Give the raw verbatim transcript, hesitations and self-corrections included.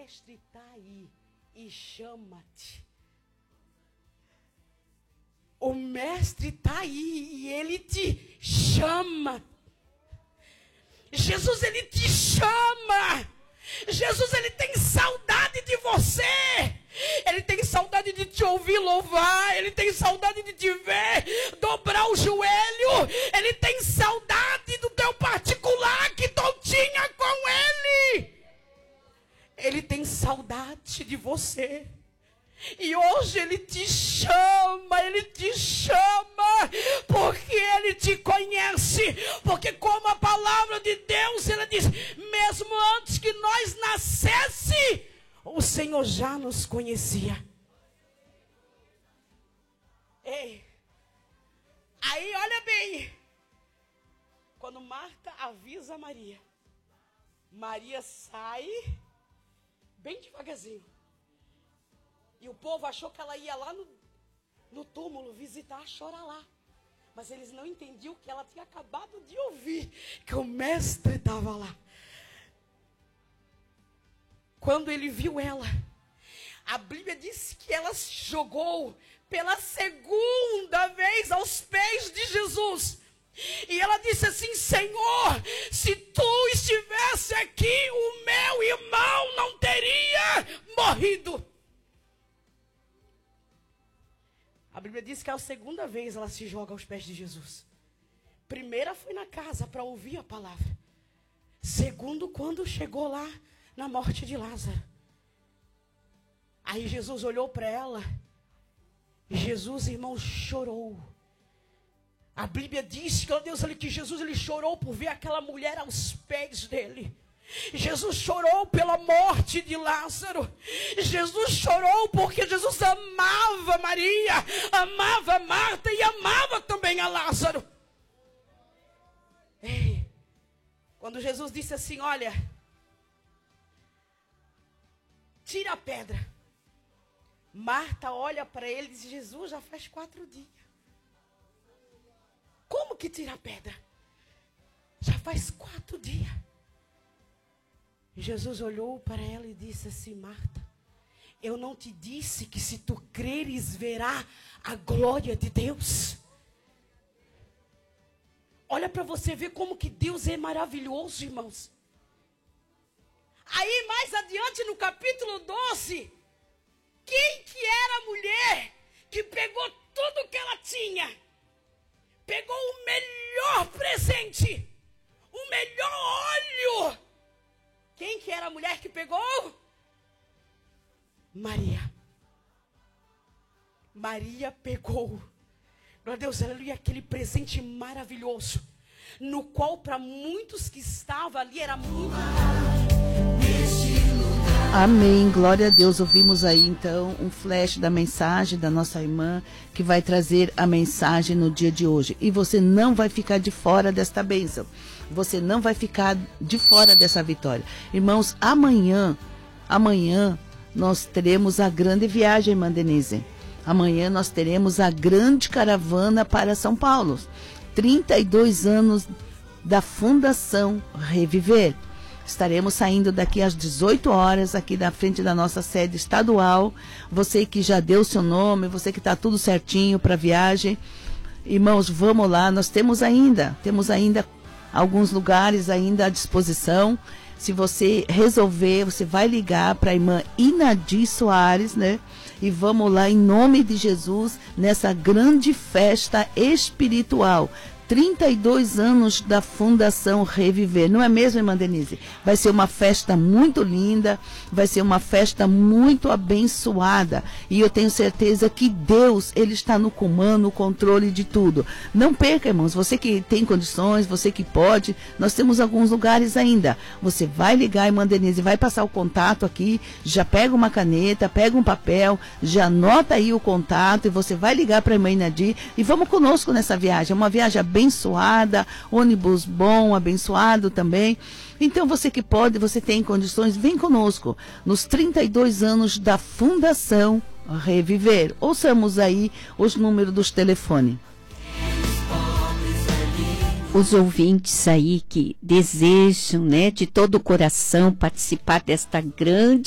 mestre está aí e chama-te. O mestre está aí e ele te chama. Jesus, ele te chama. Jesus, ele tem saudade de você. Ele tem saudade de te ouvir louvar. Ele tem saudade de te ver dobrar o joelho. Ele tem saudade do teu particular que tu tinha com ele. Ele tem saudade de você. E hoje ele te chama, ele te chama, porque ele te conhece, porque como a palavra de Deus, ela diz, mesmo antes que nós nascesse, o Senhor já nos conhecia. Ei, aí olha bem, quando Marta avisa Maria, Maria sai bem devagarzinho. E o povo achou que ela ia lá no, no túmulo visitar, chorar lá. Mas eles não entendiam que ela tinha acabado de ouvir, que o mestre estava lá. Quando ele viu ela, a Bíblia diz que ela se jogou pela segunda vez aos pés de Jesus. E ela disse assim, Senhor, se tu estivesse aqui, o meu irmão não teria morrido. A Bíblia diz que é a segunda vez ela se joga aos pés de Jesus. Primeira foi na casa para ouvir a palavra. Segundo, quando chegou lá na morte de Lázaro. Aí Jesus olhou para ela. E Jesus, irmão, chorou. A Bíblia diz que, oh Deus, que Jesus ele chorou por ver aquela mulher aos pés dele. Jesus chorou pela morte de Lázaro. Jesus chorou porque Jesus amava Maria, amava Marta e amava também a Lázaro. Ei, quando Jesus disse assim, olha, tira a pedra. Marta olha para ele e diz, Jesus, já faz quatro dias. Como que tira a pedra? Já faz quatro dias. Jesus olhou para ela e disse assim, Marta, eu não te disse que se tu creres verá a glória de Deus? Olha para você ver como que Deus é maravilhoso, irmãos. Aí mais adiante no capítulo doze, quem que era a mulher que pegou tudo que ela tinha? Pegou o melhor presente, o melhor óleo. Quem que era a mulher que pegou? Maria. Maria pegou. Glória a Deus, aleluia, aquele presente maravilhoso, no qual para muitos que estavam ali era muito. Amém, glória a Deus. Ouvimos aí então um flash da mensagem da nossa irmã que vai trazer a mensagem no dia de hoje. E você não vai ficar de fora desta bênção. Você não vai ficar de fora dessa vitória. Irmãos, amanhã, amanhã nós teremos a grande viagem, irmã Denise. Amanhã nós teremos a grande caravana para São Paulo. trinta e dois anos da Fundação Reviver. Estaremos saindo daqui às dezoito horas, aqui da frente da nossa sede estadual. Você que já deu seu nome, você que está tudo certinho para a viagem. Irmãos, vamos lá, nós temos ainda, temos ainda alguns lugares ainda à disposição. Se você resolver, você vai ligar para a irmã Inadi Soares, né? E vamos lá em nome de Jesus, nessa grande festa espiritual. trinta e dois anos da Fundação Reviver, não é mesmo, irmã Denise? Vai ser uma festa muito linda, vai ser uma festa muito abençoada, e eu tenho certeza que Deus, Ele está no comando, no controle de tudo. Não perca, irmãos, você que tem condições, você que pode, nós temos alguns lugares ainda. Você vai ligar, irmã Denise, vai passar o contato aqui, já pega uma caneta, pega um papel, já anota aí o contato, e você vai ligar para a irmã Inadi, e vamos conosco nessa viagem, é uma viagem abençoada, abençoada, ônibus bom, abençoado também. Então você que pode, você tem condições, vem conosco nos trinta e dois anos da Fundação Reviver. Ouçamos aí os números dos telefones. Os ouvintes aí que desejam, né, de todo o coração participar desta grande